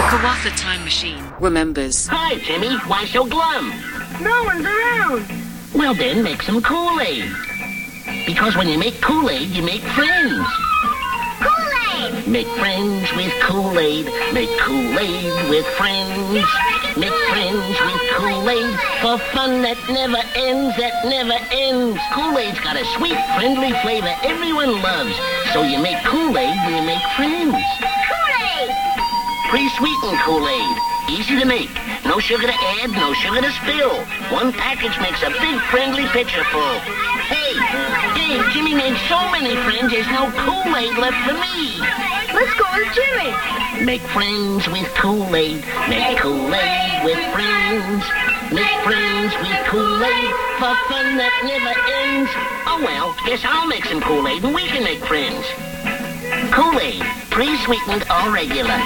Kawartha Time Machine remembers. Hi, Timmy. Why so glum? No one's around. Well, then make some Kool-Aid. Because when you make Kool-Aid, you make friends. Kool-Aid! Make friends with Kool-Aid. Make Kool-Aid with friends. Make friends with Kool-Aid for fun that never ends, that never ends. Kool-Aid's got a sweet, friendly flavor everyone loves. So you make Kool-Aid when you make friends. Kool-Aid! Pre-sweetened Kool-Aid. Easy to make. No sugar to add, no sugar to spill. One package makes a big, friendly pitcher full. Hey, Jimmy made so many friends, there's no Kool-Aid left for me. Let's go with Jimmy. Make friends with Kool-Aid. Make Kool-Aid with friends. Make friends with Kool-Aid for fun that never ends. Oh, well, guess I'll make some Kool-Aid and we can make friends. Kool-Aid, pre-sweetened or regular.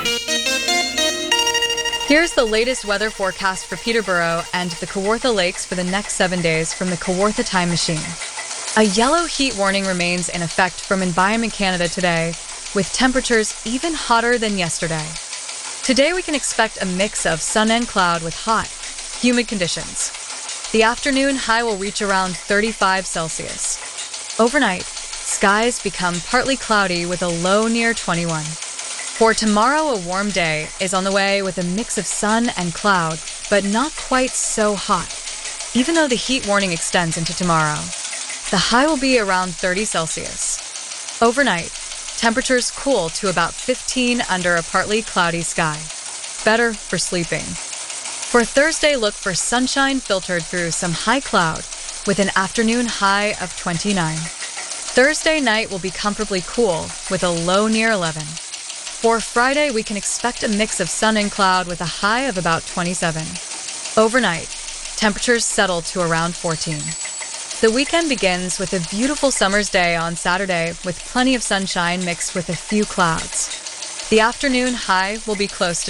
Here's the latest weather forecast for Peterborough and the Kawartha Lakes for the next 7 days from the Kawartha Time Machine. A yellow heat warning remains in effect from Environment Canada today, with temperatures even hotter than yesterday. Today we can expect a mix of sun and cloud with hot, humid conditions. The afternoon high will reach around 35 Celsius. Overnight, skies become partly cloudy with a low near 21. For tomorrow, a warm day is on the way with a mix of sun and cloud, but not quite so hot, even though the heat warning extends into tomorrow. The high will be around 30 Celsius. Overnight, temperatures cool to about 15 under a partly cloudy sky. Better for sleeping. For Thursday, look for sunshine filtered through some high cloud with an afternoon high of 29. Thursday night will be comfortably cool with a low near 11. For Friday, we can expect a mix of sun and cloud with a high of about 27. Overnight, temperatures settle to around 14. The weekend begins with a beautiful summer's day on Saturday with plenty of sunshine mixed with a few clouds. The afternoon high will be close to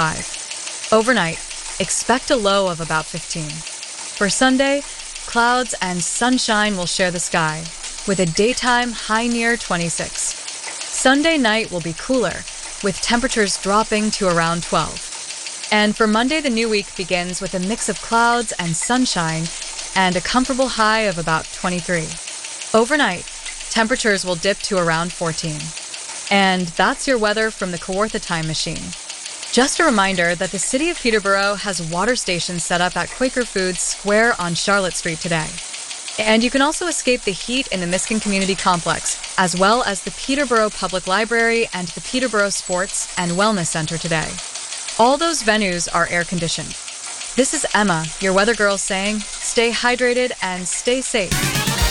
25. Overnight, expect a low of about 15. For Sunday, clouds and sunshine will share the sky with a daytime high near 26. Sunday night will be cooler, with temperatures dropping to around 12. And for Monday, the new week begins with a mix of clouds and sunshine and a comfortable high of about 23. Overnight, temperatures will dip to around 14. And that's your weather from the Kawartha Time Machine. Just a reminder that the City of Peterborough has water stations set up at Quaker Foods Square on Charlotte Street today. And you can also escape the heat in the Miskin Community Complex, as well as the Peterborough Public Library and the Peterborough Sports and Wellness Center today. All those venues are air-conditioned. This is Emma, your weather girl, saying, stay hydrated and stay safe.